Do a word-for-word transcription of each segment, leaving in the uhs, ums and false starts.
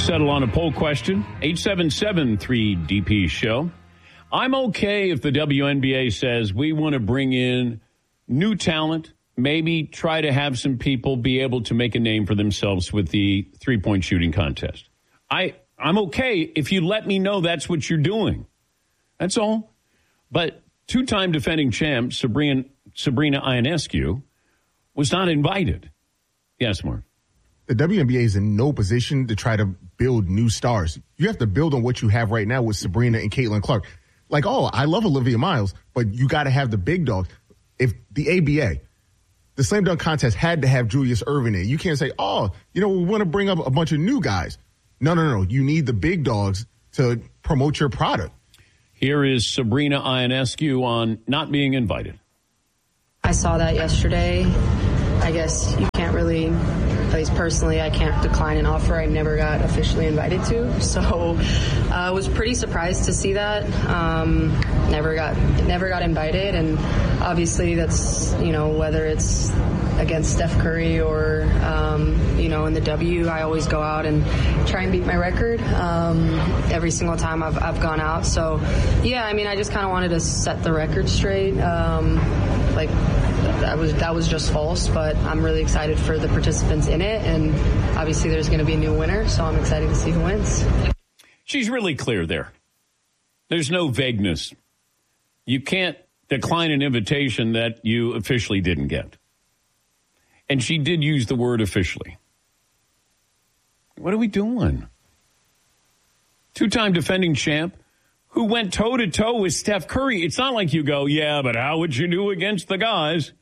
settle on a poll question. eight seven seven three D P show. I'm okay if the W N B A says we want to bring in new talent, maybe try to have some people be able to make a name for themselves with the three-point shooting contest. I, I'm okay if you let me know that's what you're doing. That's all. But two-time defending champ Sabrina, Sabrina Ionescu was not invited. Yes, Mark. The W N B A is in no position to try to build new stars. You have to build on what you have right now with Sabrina and Caitlin Clark. Like, oh, I love Olivia Miles, but you got to have the big dogs. If the A B A, the slam dunk contest had to have Julius Erving in it. You can't say, oh, you know, we want to bring up a bunch of new guys. No, no, no. You need the big dogs to promote your product. Here is Sabrina Ionescu on not being invited. I saw that yesterday. I guess you can't really, at least personally, I can't decline an offer I never got officially invited to. So I uh, was pretty surprised to see that. Um, never got never got invited. And obviously that's, you know, whether it's against Steph Curry or, um, you know, in the W, I always go out and try and beat my record um, every single time I've, I've gone out. So, yeah, I mean, I just kind of wanted to set the record straight. Um, like, That was that was just false, but I'm really excited for the participants in it, and obviously there's going to be a new winner, so I'm excited to see who wins. She's really clear there. There's no vagueness. You can't decline an invitation that you officially didn't get. And she did use the word officially. What are we doing? Two-time defending champ who went toe-to-toe with Steph Curry. It's not like you go, yeah, but how would you do against the guys?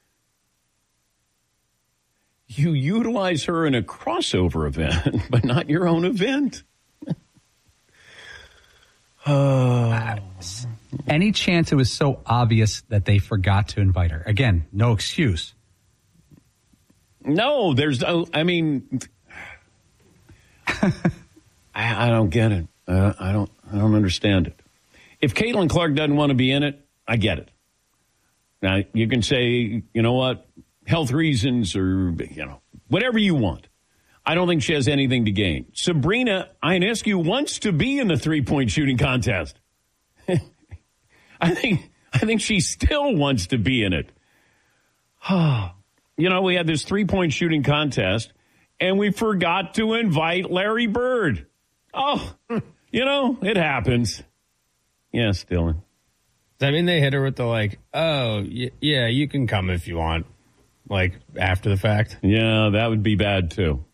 You utilize her in a crossover event, but not your own event. uh, any chance it was so obvious that they forgot to invite her? Again, no excuse. No, there's no, I mean, I, I don't get it. Uh, I don't, I don't understand it. If Caitlin Clark doesn't want to be in it, I get it. Now, you can say, you know what, health reasons or, you know, whatever you want. I don't think she has anything to gain. Sabrina Ionescu wants to be in the three-point shooting contest. I think I think she still wants to be in it. You know, we had this three-point shooting contest, and we forgot to invite Larry Bird. Oh, you know, it happens. Yes, Dylan. Does that mean they hit her with the, like, oh, y- yeah, you can come if you want, like, after the fact? Yeah, that would be bad, too.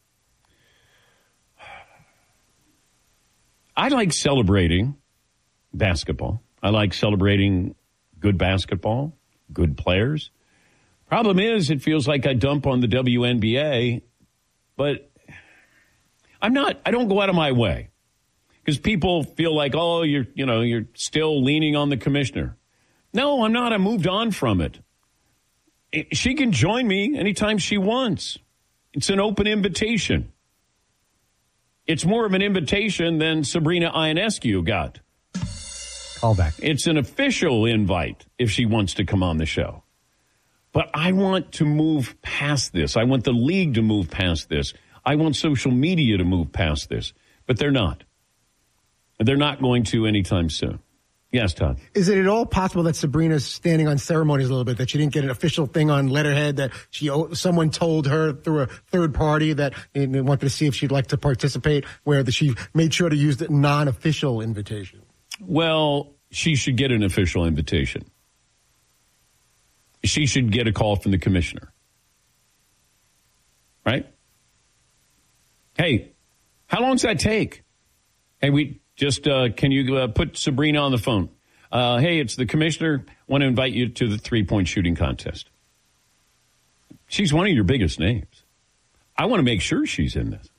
I like celebrating basketball. I like celebrating good basketball, good players. Problem is, it feels like I dump on the W N B A, but I'm not, I don't go out of my way. Because people feel like, oh, you're, you know, you're still leaning on the commissioner. No, I'm not. I moved on from it. She can join me anytime she wants. It's an open invitation. It's more of an invitation than Sabrina Ionescu got. Call back. It's an official invite if she wants to come on the show. But I want to move past this. I want the league to move past this. I want social media to move past this. But they're not. They're not going to anytime soon. Yes, Todd. Is it at all possible that Sabrina's standing on ceremonies a little bit, that she didn't get an official thing on letterhead, that she someone told her through a third party that they wanted to see if she'd like to participate, where the, she made sure to use the non-official invitation? Well, she should get an official invitation. She should get a call from the commissioner. Right? Hey, how long does that take? Hey, we... Just, uh, can you uh, put Sabrina on the phone? Uh, hey, it's the commissioner. Want to invite you to the three-point shooting contest. She's one of your biggest names. I want to make sure she's in this.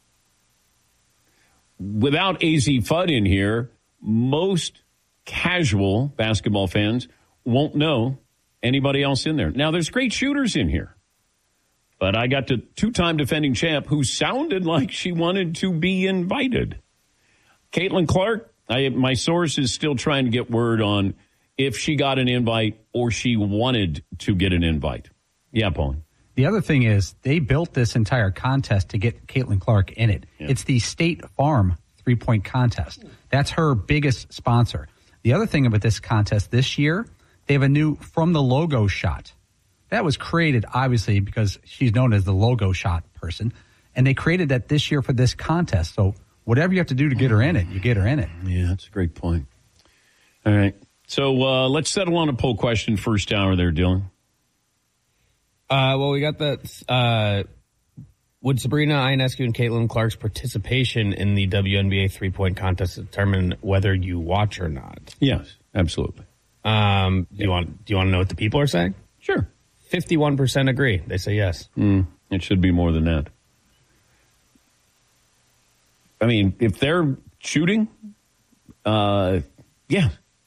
Without A Z Fudd in here, most casual basketball fans won't know anybody else in there. Now, there's great shooters in here. But I got the two-time defending champ who sounded like she wanted to be invited. Caitlin Clark, I, my source is still trying to get word on if she got an invite or she wanted to get an invite. Yeah, Paul. The other thing is they built this entire contest to get Caitlin Clark in it. Yeah. It's the State Farm three-point contest. That's her biggest sponsor. The other thing about this contest this year, they have a new From the Logo shot. That was created, obviously, because she's known as the logo shot person. And they created that this year for this contest. So whatever you have to do to get her in it, you get her in it. Yeah, that's a great point. All right. So uh, let's settle on a poll question first hour there, Dylan. Uh, well, we got that. Uh, would Sabrina Ionescu and Caitlin Clark's participation in the W N B A three-point contest determine whether you watch or not? Yes, absolutely. Um, do you want Do you want to know what the people are saying? Sure. Fifty-one percent agree. They say yes. Mm, it should be more than that. I mean, if they're shooting, uh, yeah.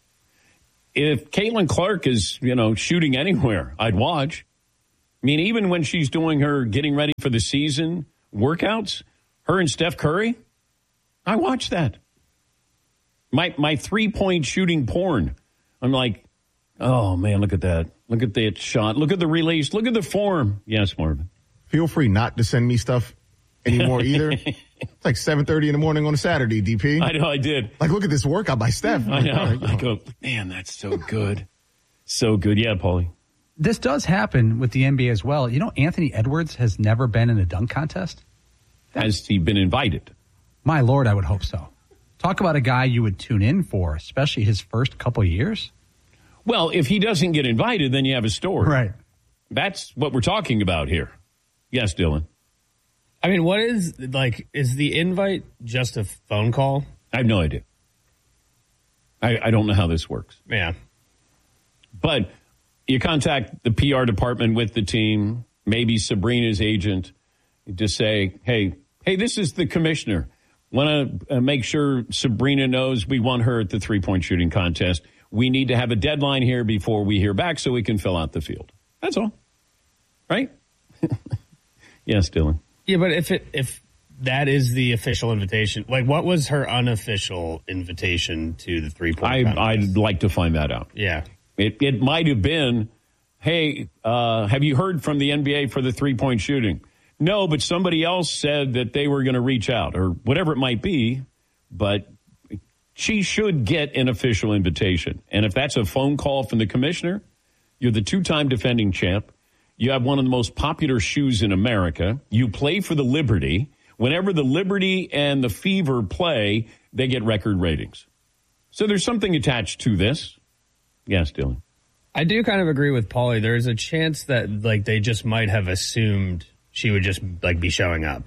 If Caitlin Clark is, you know, shooting anywhere, I'd watch. I mean, even when she's doing her getting ready for the season workouts, her and Steph Curry, I watch that. My my three-point shooting porn. I'm like, oh, man, look at that. Look at that shot. Look at the release. Look at the form. Yes, Marvin. Feel free not to send me stuff anymore either. It's like seven thirty in the morning on a Saturday, D P. I know, I did. Like, look at this workout by Steph. I know. I go, man, that's so good. So good. Yeah, Paulie. This does happen with the N B A as well. You know, Anthony Edwards has never been in a dunk contest. Has he been invited? My Lord, I would hope so. Talk about a guy you would tune in for, especially his first couple of years. Well, if he doesn't get invited, then you have a story. Right. That's what we're talking about here. Yes, Dylan. I mean, what is, like, is the invite just a phone call? I have no idea. I, I don't know how this works. Yeah. But you contact the P R department with the team, maybe Sabrina's agent, to say, hey, hey, this is the commissioner. Want to uh, make sure Sabrina knows we want her at the three-point shooting contest. We need to have a deadline here before we hear back so we can fill out the field. That's all. Right? Yes, Dylan. Yeah, but if it if that is the official invitation, like what was her unofficial invitation to the three-point I, contest? I'd like to find that out. Yeah. It it might have been, hey, uh, have you heard from the N B A for the three-point shooting? No, but somebody else said that they were going to reach out or whatever it might be, but she should get an official invitation. And if that's a phone call from the commissioner, you're the two-time defending champ. You have one of the most popular shoes in America. You play for the Liberty. Whenever the Liberty and the Fever play, they get record ratings. So there's something attached to this. Yes, Dylan. I do kind of agree with Paulie. There's a chance that like they just might have assumed she would just like be showing up.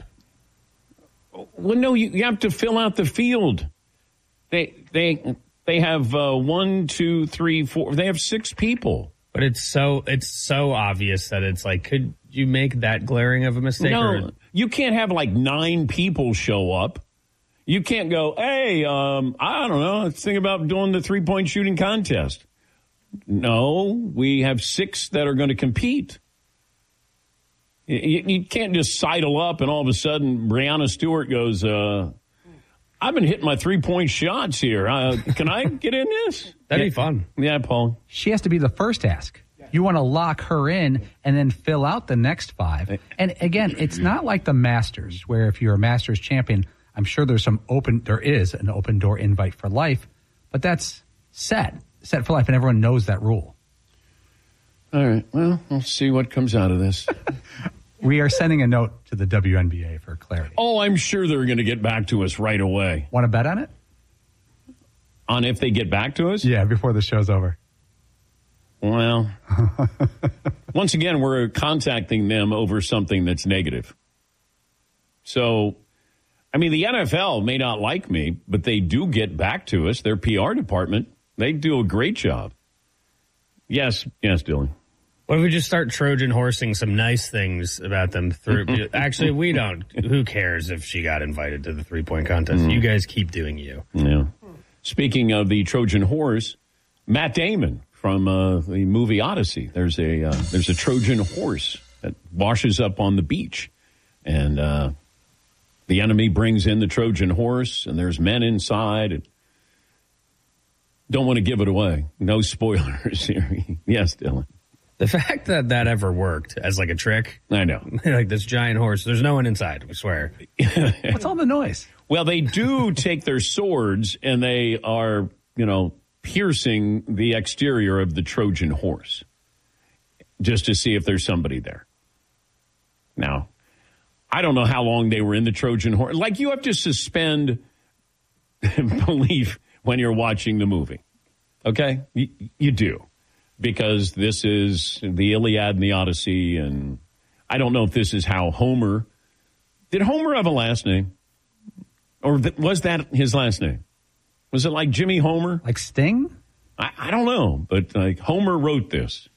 Well, no, you, you have to fill out the field. They they they have uh, one, two, three, four. They have six people. But it's so it's so obvious that it's like, could you make that glaring of a mistake? No, or? you can't have like nine people show up. You can't go, hey, um, I don't know, let's think about doing the three-point shooting contest. No, we have six that are going to compete. You, you can't just sidle up and all of a sudden Breanna Stewart goes, uh, I've been hitting my three-point shots here. Uh, can I get in this? That'd yeah. be fun. Yeah, Paul. She has to be the first ask. You want to lock her in and then fill out the next five. And again, it's not like the Masters, where if you're a Masters champion, I'm sure there's some open, there is an open door invite for life, but that's set, set for life, and everyone knows that rule. All right. Well, we'll see what comes out of this. We are sending a note to the W N B A for clarity. Oh, I'm sure they're going to get back to us right away. Want to bet on it? On if they get back to us? Yeah, before the show's over. Well, once again, we're contacting them over something that's negative. So, I mean, the N F L may not like me, but they do get back to us. Their P R department, they do a great job. Yes, yes, Dylan. What if we just start Trojan horsing some nice things about them through? Actually, we don't. Who cares if she got invited to the three-point contest? Mm. You guys keep doing you. Yeah. Speaking of the Trojan horse, Matt Damon from uh, the movie Odyssey. There's a uh, there's a Trojan horse that washes up on the beach, and uh, the enemy brings in the Trojan horse, and there's men inside. And don't want to give it away. No spoilers here. Yes, Dylan. The fact that that ever worked as like a trick. I know. Like this giant horse. There's no one inside, we swear. What's all the noise? Well, they do take their swords and they are, you know, piercing the exterior of the Trojan horse just to see if there's somebody there. Now, I don't know how long they were in the Trojan horse. Like, you have to suspend belief when you're watching the movie. Okay? You, you do. Because this is the Iliad and the Odyssey, and I don't know if this is how Homer... Did Homer have a last name? Or th- was that his last name? Was it like Jimmy Homer? Like Sting? I, I don't know, but like Homer wrote this.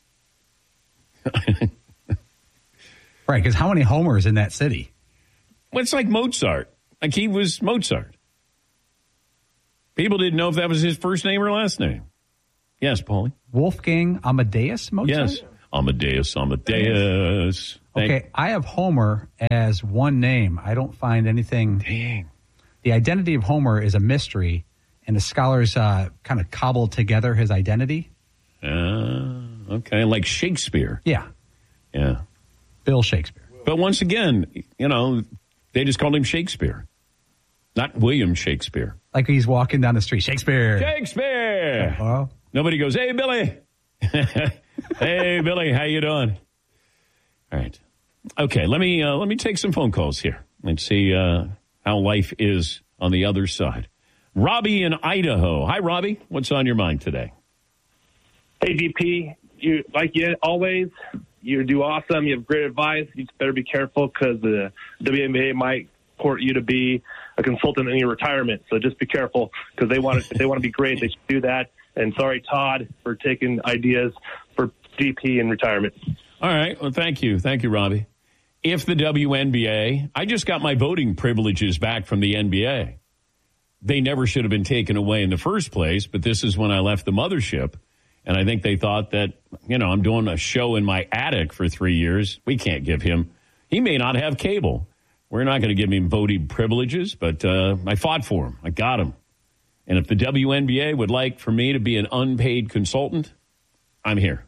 Right, because how many Homers in that city? Well, it's like Mozart. Like he was Mozart. People didn't know if that was his first name or last name. Yes, Paulie? Wolfgang Amadeus Mozart? Yes, Amadeus, Amadeus. Thank- Okay, I have Homer as one name. I don't find anything. Dang. The identity of Homer is a mystery, and the scholars uh, kind of cobbled together his identity. Uh, okay, like Shakespeare. Yeah, Yeah. Bill Shakespeare. But once again, you know, they just called him Shakespeare, not William Shakespeare. Like he's walking down the street. Shakespeare. Shakespeare. Well, Nobody goes, hey, Billy. Hey, Billy, how you doing? All right. Okay, let me uh, let me take some phone calls here and see uh, how life is on the other side. Robbie in Idaho. Hi, Robbie. What's on your mind today? Hey, D P, you like you always, you do awesome. You have great advice. You just better be careful because the W N B A might court you to be a consultant in your retirement. So just be careful because they want to, if they want to be great, they should do that. And sorry, Todd, for taking ideas for D P in retirement. All right. Well, thank you. Thank you, Robbie. If the W N B A, I just got my voting privileges back from the N B A. They never should have been taken away in the first place, but this is when I left the mothership. And I think they thought that, you know, I'm doing a show in my attic for three years. We can't give him. He may not have cable. We're not going to give him voting privileges, but uh, I fought for him. I got him. And if the W N B A would like for me to be an unpaid consultant, I'm here.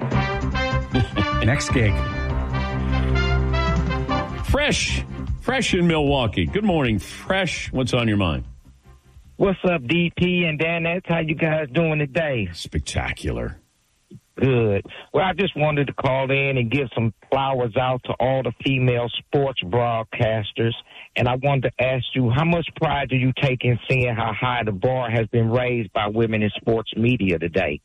next gig. Fresh. Fresh in Milwaukee. Good morning, Fresh. What's on your mind? What's up, D P and Danette? How you guys doing today? Spectacular. Good. Well, I just wanted to call in and give some flowers out to all the female sports broadcasters. And I wanted to ask you, how much pride do you take in seeing how high the bar has been raised by women in sports media today?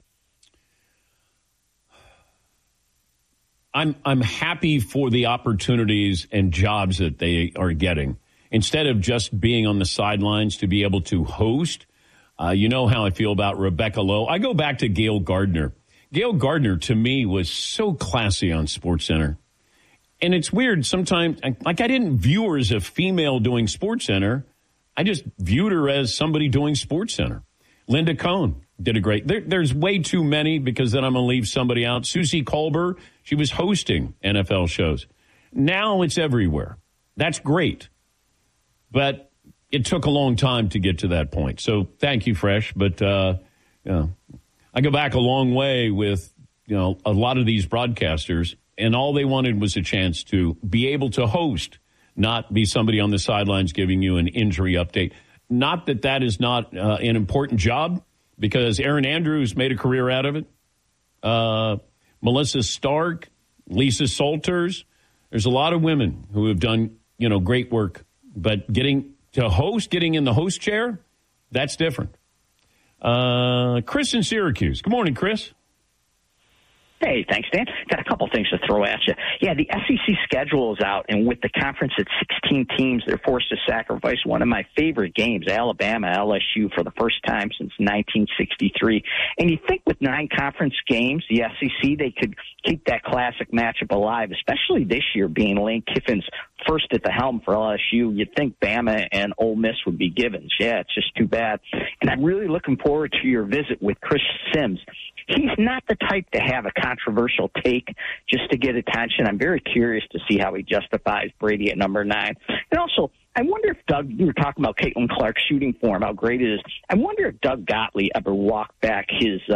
I'm I'm happy for the opportunities and jobs that they are getting. Instead of just being on the sidelines, to be able to host. Uh, you know how I feel about Rebecca Lowe. I go back to Gail Gardner. Gail Gardner, to me, was so classy on SportsCenter. And it's weird sometimes, like I didn't view her as a female doing SportsCenter. I just viewed her as somebody doing SportsCenter. Linda Cohn did a great, there, there's way too many because then I'm going to leave somebody out. Susie Kolber, she was hosting N F L shows. Now it's everywhere. That's great. But it took a long time to get to that point. So thank you, Fresh. But, uh, you know, I go back a long way with, you know, a lot of these broadcasters, and all they wanted was a chance to be able to host, not be somebody on the sidelines giving you an injury update. Not that that is not uh, an important job, because Erin Andrews made a career out of it. Uh, Melissa Stark, Lisa Salters. There's a lot of women who have done, you know, great work. But getting to host, getting in the host chair, that's different. Uh, Chris in Syracuse. Good morning, Chris. Hey, thanks, Dan. Got a couple things to throw at you. Yeah, the S E C schedule is out, and with the conference at sixteen teams, they're forced to sacrifice one of my favorite games, Alabama L S U, for the first time since nineteen sixty-three. And you think with nine conference games, the S E C, they could keep that classic matchup alive, especially this year being Lane Kiffin's first at the helm for L S U. You'd think Bama and Ole Miss would be givens. Yeah, it's just too bad. And I'm really looking forward to your visit with Chris Sims. He's not the type to have a controversial take just to get attention. I'm very curious to see how he justifies Brady at number nine. And also, I wonder if Doug, you were talking about Caitlin Clark's shooting form, how great it is. I wonder if Doug Gottlieb ever walked back his uh,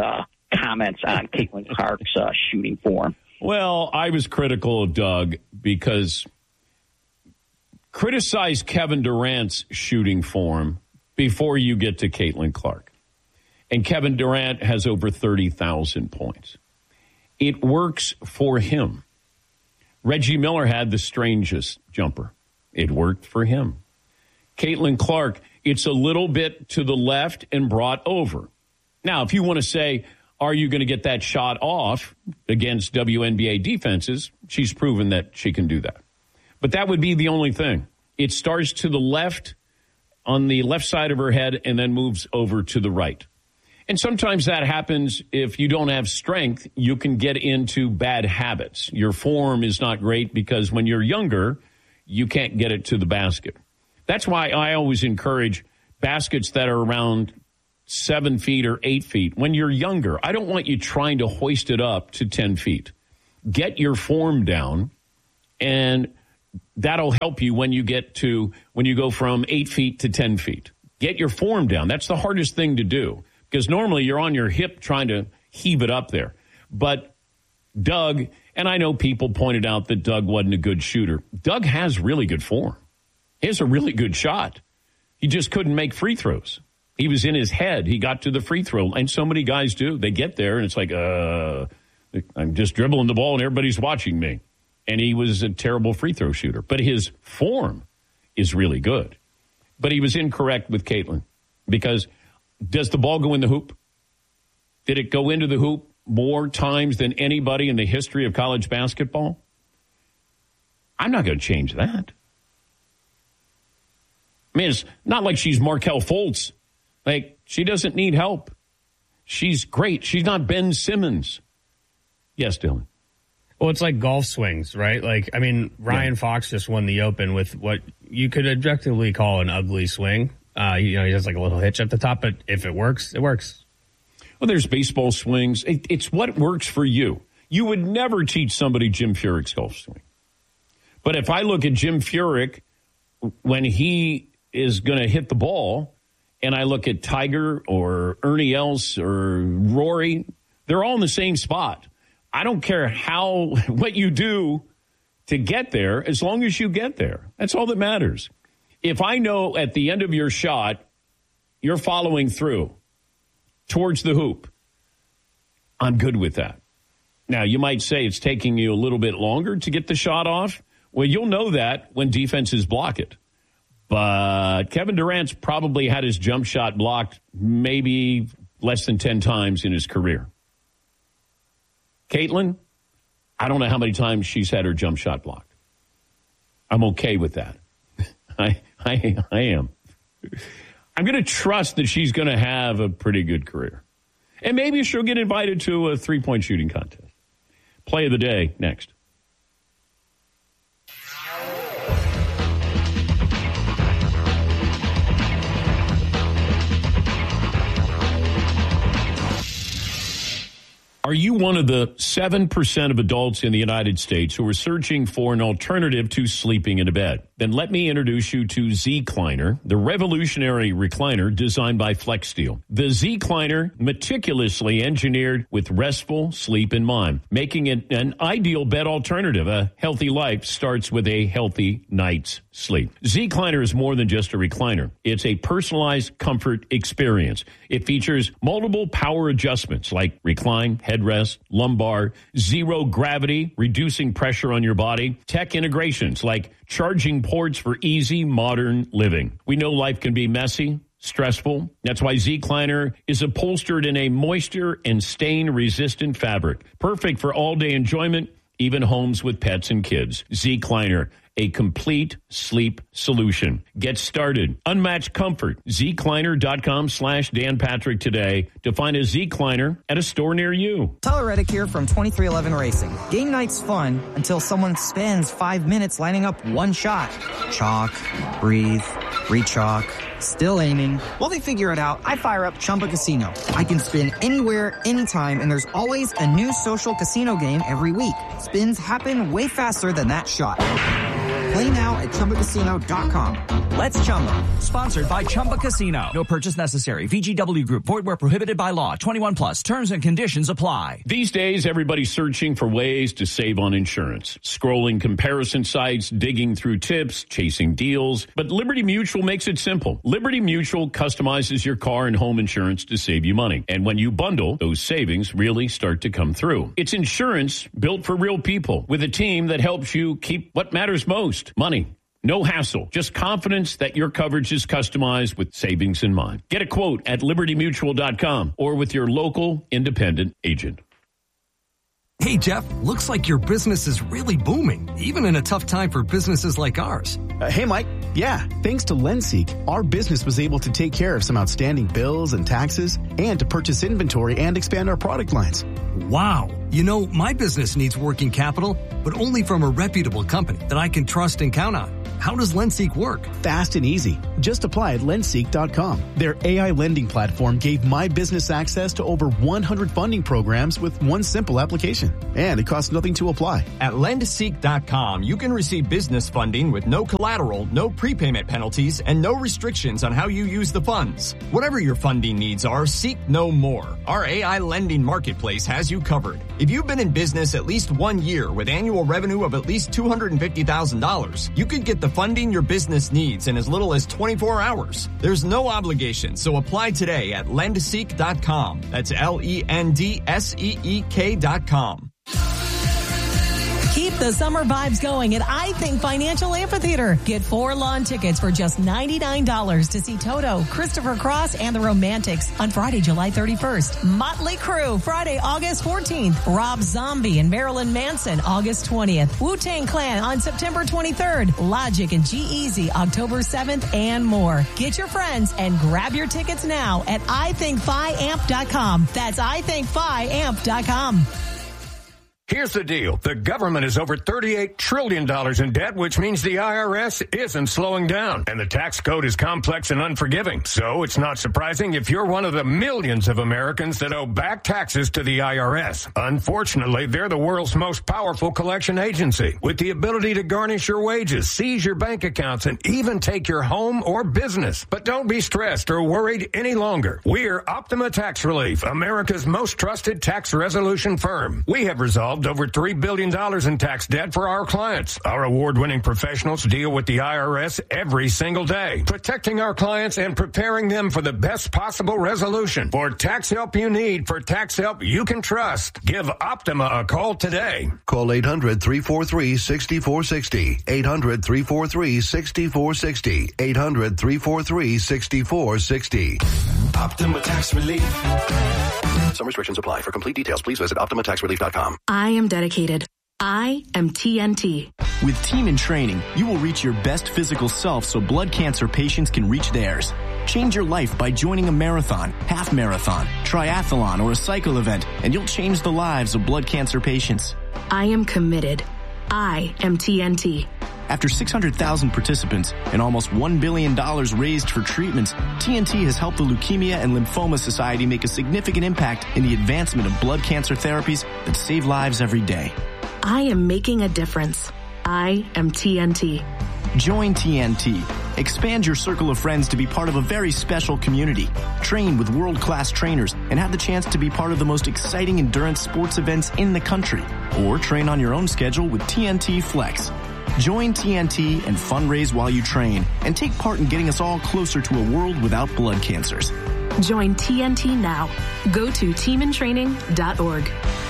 comments on Caitlin Clark's uh, shooting form. Well, I was critical of Doug because criticize Kevin Durant's shooting form before you get to Caitlin Clark. And Kevin Durant has over thirty thousand points. It works for him. Reggie Miller had the strangest jumper. It worked for him. Caitlin Clark, it's a little bit to the left and brought over. Now, if you want to say, are you going to get that shot off against W N B A defenses? She's proven that she can do that. But that would be the only thing. It starts to the left, on the left side of her head, and then moves over to the right. And sometimes that happens if you don't have strength. You can get into bad habits. Your form is not great because when you're younger, you can't get it to the basket. That's why I always encourage baskets that are around seven feet or eight feet. When you're younger, I don't want you trying to hoist it up to ten feet. Get your form down, and that'll help you when you get to, when you go from eight feet to ten feet. Get your form down. That's the hardest thing to do because normally you're on your hip trying to heave it up there. But Doug, and I know people pointed out that Doug wasn't a good shooter. Doug has really good form. He has a really good shot. He just couldn't make free throws. He was in his head. He got to the free throw, and so many guys do. They get there, and it's like, uh, I'm just dribbling the ball, and everybody's watching me. And he was a terrible free throw shooter. But his form is really good. But he was incorrect with Caitlin because does the ball go in the hoop? Did it go into the hoop more times than anybody in the history of college basketball? I'm not going to change that. I mean, it's not like she's Markelle Fultz. Like, she doesn't need help. She's great. She's not Ben Simmons. Yes, Dylan. Well, it's like golf swings, right? Like, I mean, Ryan yeah. Fox just won the Open with what you could objectively call an ugly swing. Uh, you know, he has like a little hitch at the top, but if it works, it works. Well, there's baseball swings. It, it's what works for you. You would never teach somebody Jim Furyk's golf swing. But if I look at Jim Furyk when he is going to hit the ball, and I look at Tiger or Ernie Els or Rory, they're all in the same spot. I don't care how, what you do to get there, as long as you get there. That's all that matters. If I know at the end of your shot, you're following through towards the hoop, I'm good with that. Now, you might say it's taking you a little bit longer to get the shot off. Well, you'll know that when defenses block it. But Kevin Durant's probably had his jump shot blocked maybe less than ten times in his career. Caitlin, I don't know how many times she's had her jump shot blocked. I'm okay with that. I, I, I am. I'm going to trust that she's going to have a pretty good career. And maybe she'll get invited to a three-point shooting contest. Play of the day next. Are you one of the seven percent of adults in the United States who are searching for an alternative to sleeping in a bed? Then let me introduce you to Z-Cliner, the revolutionary recliner designed by FlexSteel. The Z-Cliner, meticulously engineered with restful sleep in mind, making it an ideal bed alternative. A healthy life starts with a healthy night's sleep. Z-Cliner is more than just a recliner. It's a personalized comfort experience. It features multiple power adjustments like recline, headrest, lumbar, zero gravity, reducing pressure on your body, tech integrations like charging ports for easy modern living. We know life can be messy, stressful. That's why Z-Cliner is upholstered in a moisture and stain-resistant fabric. Perfect for all-day enjoyment, even homes with pets and kids. Z-Cliner, a complete sleep solution. Get started. Unmatched comfort. Z-Cliner.com slash Dan Patrick today to find a Z-Cliner at a store near you. Tyler Reddick here from twenty-three eleven Racing. Game night's fun until someone spends five minutes lining up one shot. Chalk, breathe, re-chalk, still aiming. While they figure it out, I fire up Chumba Casino. I can spin anywhere, anytime, and there's always a new social casino game every week. Spins happen way faster than that shot. Play now at Chumba Casino dot com. Let's Chumba. Sponsored by Chumba Casino. No purchase necessary. V G W Group. Void where prohibited by law. twenty-one plus. Terms and conditions apply. These days, everybody's searching for ways to save on insurance. Scrolling comparison sites, digging through tips, chasing deals. But Liberty Mutual makes it simple. Liberty Mutual customizes your car and home insurance to save you money. And when you bundle, those savings really start to come through. It's insurance built for real people with a team that helps you keep what matters most, money. No hassle, just confidence that your coverage is customized with savings in mind. Get a quote at liberty mutual dot com or with your local independent agent. Hey, Jeff, looks like your business is really booming, even in a tough time for businesses like ours. Uh, hey, Mike. Yeah, thanks to LendSeek, our business was able to take care of some outstanding bills and taxes and to purchase inventory and expand our product lines. Wow. You know, my business needs working capital, but only from a reputable company that I can trust and count on. How does LendSeek work? Fast and easy. Just apply at lendseek dot com. Their A I lending platform gave my business access to over one hundred funding programs with one simple application. And it costs nothing to apply. At lendseek dot com, you can receive business funding with no collateral, no prepayment penalties, and no restrictions on how you use the funds. Whatever your funding needs are, seek no more. Our A I lending marketplace has you covered. If you've been in business at least one year with annual revenue of at least two hundred fifty thousand dollars, you could get the funding your business needs in as little as twenty-four hours. There's no obligation, so apply today at lendseek dot com. That's L E N D S E E K dot com. Keep the summer vibes going at I Think Financial Amphitheater. Get four lawn tickets for just ninety-nine dollars to see Toto, Christopher Cross, and the Romantics on Friday, July thirty-first. Motley Crue, Friday, August fourteenth. Rob Zombie and Marilyn Manson, August twentieth. Wu-Tang Clan on September twenty-third. Logic and G-Eazy, October seventh, and more. Get your friends and grab your tickets now at I think fi amp dot com. That's I think fi amp dot com. Here's the deal. The government is over thirty-eight trillion dollars in debt, which means the I R S isn't slowing down. And the tax code is complex and unforgiving. So it's not surprising if you're one of the millions of Americans that owe back taxes to the I R S. Unfortunately, they're the world's most powerful collection agency with the ability to garnish your wages, seize your bank accounts, and even take your home or business. But don't be stressed or worried any longer. We're Optima Tax Relief, America's most trusted tax resolution firm. We have resolved over three billion dollars in tax debt for our clients. Our award-winning professionals deal with the I R S every single day, protecting our clients and preparing them for the best possible resolution. For tax help you need, for tax help you can trust, give Optima a call today. Call eight hundred, three four three, six four six zero. eight hundred, three four three, six four six zero. eight hundred, three four three, six four six zero. Optima Tax Relief. Some restrictions apply. For complete details, please visit optima tax relief dot com. I am dedicated. I am T N T. With Team in Training, you will reach your best physical self so blood cancer patients can reach theirs. Change your life by joining a marathon, half marathon, triathlon, or a cycle event, and you'll change the lives of blood cancer patients. I am committed. I am T N T. After six hundred thousand participants and almost one billion dollars raised for treatments, T N T has helped the Leukemia and Lymphoma Society make a significant impact in the advancement of blood cancer therapies that save lives every day. I am making a difference. I am T N T. Join T N T. Expand your circle of friends to be part of a very special community. Train with world-class trainers and have the chance to be part of the most exciting endurance sports events in the country. Or train on your own schedule with T N T Flex. Join T N T and fundraise while you train and take part in getting us all closer to a world without blood cancers. Join T N T now. Go to team in training dot org.